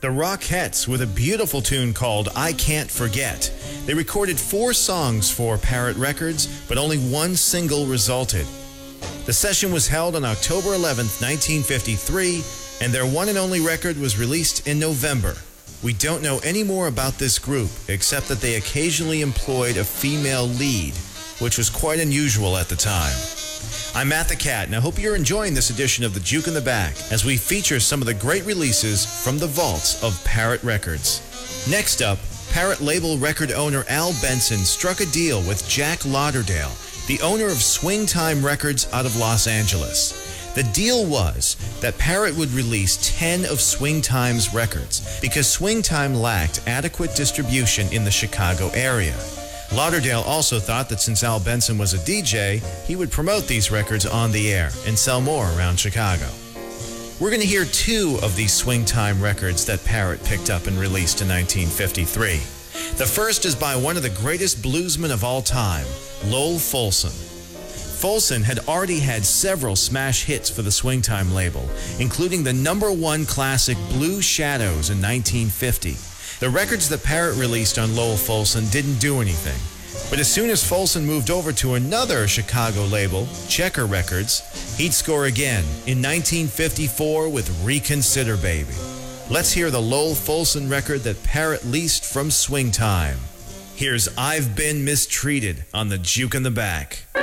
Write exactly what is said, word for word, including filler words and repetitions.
The Rockettes with a beautiful tune called I Can't Forget. They recorded four songs for Parrot Records, but only one single resulted. The session was held on October eleventh, nineteen fifty-three, and their one and only record was released in November. We don't know any more about this group, except that they occasionally employed a female lead, which was quite unusual at the time. I'm Matt the Cat, and I hope you're enjoying this edition of the Juke in the Back as we feature some of the great releases from the vaults of Parrot Records. Next up, Parrot label record owner Al Benson struck a deal with Jack Lauderdale, the owner of Swing Time Records out of Los Angeles. The deal was that Parrot would release ten of Swing Time's records because Swing Time lacked adequate distribution in the Chicago area. Lauderdale also thought that since Al Benson was a D J, he would promote these records on the air and sell more around Chicago. We're going to hear two of these Swing Time records that Parrot picked up and released in nineteen fifty-three. The first is by one of the greatest bluesmen of all time, Lowell Fulson. Fulson had already had several smash hits for the Swing Time label, including the number one classic Blue Shadows in nineteen fifty. The records that Parrot released on Lowell Fulson didn't do anything. But as soon as Fulson moved over to another Chicago label, Checker Records, he'd score again in nineteen fifty-four with Reconsider Baby. Let's hear the Lowell Fulson record that Parrot leased from Swing Time. Here's I've Been Mistreated on the Juke in the Back.